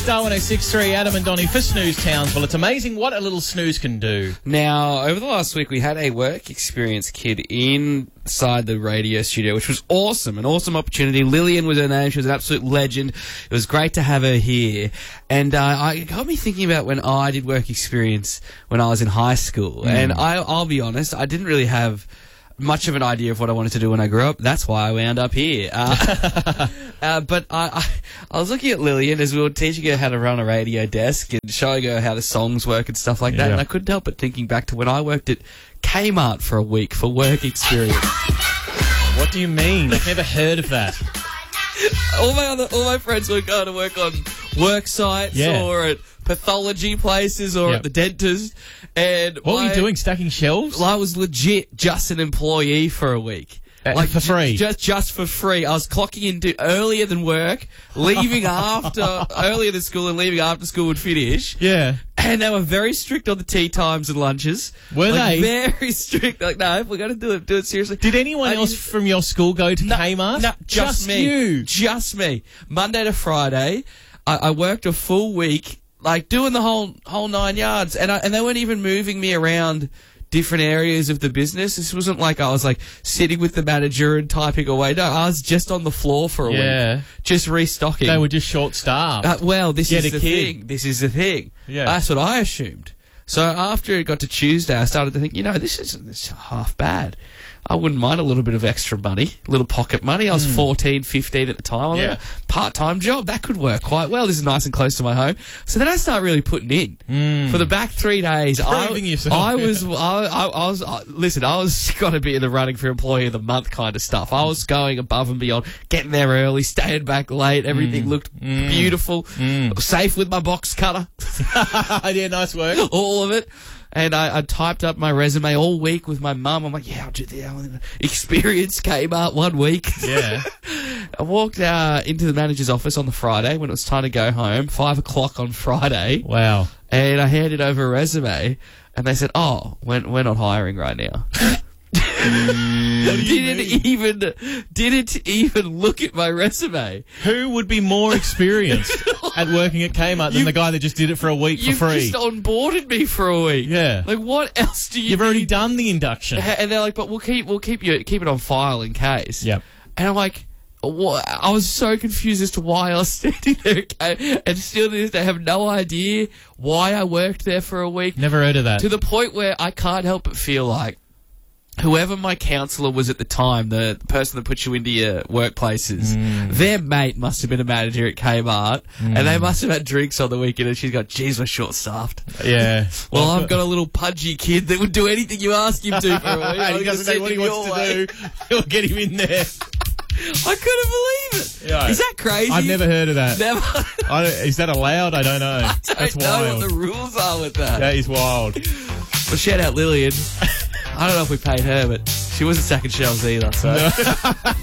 Star 106.3, Adam and Donnie for Snooze Townsville. It's amazing what a little snooze can do. Now, over the last week, we had a work experience kid inside the radio studio, which was awesome, an awesome opportunity. Lillian was her name. She was an absolute legend. It was great to have her here. And it got me thinking about when I did work experience when I was in high school. And I'll be honest, I didn't really have much of an idea of what I wanted to do when I grew up. That's why I wound up here. But I was looking at Lillian as we were teaching her how to run a radio desk and showing her how the songs work and stuff like that. And I couldn't help but thinking back to when I worked at Kmart for a week for work experience. What do you mean? I've never heard of that. All my friends were going to work on work sites or at pathology places or at the dentist. And what were you doing, stacking shelves? Well, I was legit just an employee for a week. For free? Just for free. I was clocking in earlier than work, leaving earlier than school and leaving after school would finish. Yeah. And they were very strict on the tea times and lunches. Were they? Very strict. Like, no, if we're going to do it seriously. Did anyone else from your school go to Kmart? No, just me. You. Just me. Monday to Friday, I worked a full week, like doing the whole 9 yards. And they weren't even moving me around different areas of the business. This wasn't like I was like sitting with the manager and typing away. No, I was just on the floor for a week, just restocking. They were just short-staffed. Well, this is the thing. This is the thing. Yeah. That's what I assumed. So after it got to Tuesday, I started to think, this is half bad. I wouldn't mind a little bit of extra money, a little pocket money. I was 14, 15 at the time. I was a part-time job. That could work quite well. This is nice and close to my home. So then I started really putting in. For the back 3 days, Proving yourself. I was got to be in the running for Employee of the Month kind of stuff. I was going above and beyond, getting there early, staying back late. Everything looked beautiful. Safe with my box cutter. Yeah, nice work. All of it. And I typed up my resume all week with my mum. I'm like, I'll do the experience Kmart 1 week. Yeah. I walked into the manager's office on the Friday when it was time to go home, 5 o'clock on Friday. Wow. And I handed over a resume, and they said, we're not hiring right now. Didn't even look at my resume. Who would be more experienced at working at Kmart than the guy that just did it for a week for free? You've just onboarded me for a week. Yeah. Like, what else do you You've already done the induction. And they're like, but we'll keep it on file in case. Yep. And I'm like, what? I was so confused as to why I was standing there, and still to this day, I have no idea why I worked there for a week. Never heard of that. To the point where I can't help but feel like whoever my counsellor was at the time, the person that puts you into your workplaces, their mate must have been a manager at Kmart, and they must have had drinks on the weekend, and she's got, geez, we're short-staffed. Yeah. Well, I've got a little pudgy kid that would do anything you ask him to for a week. And he doesn't know what he wants to do. He'll get him in there. I couldn't believe it. Yeah. Is that crazy? I've never heard of that. Never. Is that allowed? I don't know. I don't know what the rules are with that. That is wild. Well, shout out Lillian. I don't know if we paid her, but she wasn't stacking shelves either. So.